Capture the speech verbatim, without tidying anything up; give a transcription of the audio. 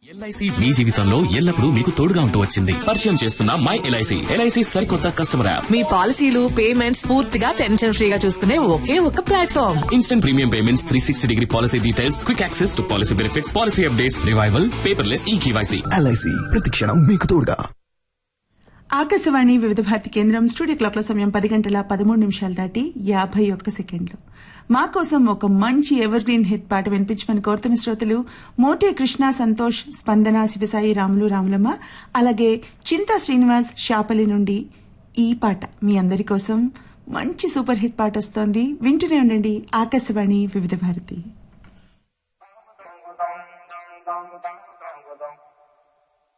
LIC మీ జీవితంలో ఎల్లప్పుడూ మీకు తోడుగా ఉంటూ వచ్చింది. పరిచయం చేస్తున్న మై ఎల్ఐసి ఎల్ఐసి సరికొత్త కస్టమర్ యాప్. మీ పాలసీలు పేమెంట్స్ పూర్తిగా టెన్షన్ ఫ్రీగా చూసుకునే ఒకే ఒక platform. Instant premium payments, three sixty degree policy details, quick access to policy benefits, policy updates, revival, paperless ఈ కేవైసీ. ఎల్ఐసి ప్రతి క్షణం మీకు తోడుగా. ఆకాశవాణి వివిధ భారతి కేంద్రం స్టూడియో క్లాక్ల సమయం పది గంటల పదమూడు నిమిషాలు దాటి యాభై ఒక్క సెకండ్లు. మా కోసం ఒక మంచి ఎవర్ గ్రీన్ హిట్ పాట వినిపించమని కోరుతున్న శ్రోతలు మోటే కృష్ణ, సంతోష్, స్పందన, శివసాయి, రాములు, రాములమ్మ, అలాగే చింతా శ్రీనివాస్ షాపలి నుండి ఈ పాట మీ అందరి కోసం మంచి సూపర్ హిట్ పాట వస్తోంది. వింటూనే ఉండండి ఆకాశవాణి వివిధ భారతి.